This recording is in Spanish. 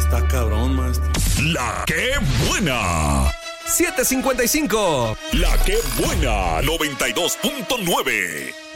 Está cabrón, maestro. La que buena. 7:55. La que buena. 92.9.